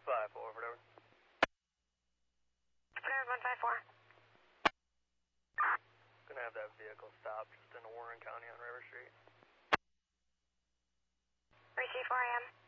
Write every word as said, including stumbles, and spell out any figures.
five four, whatever. Whatever, one five four. Gonna have that vehicle stopped just in Warren County on River Street. Receive four A M.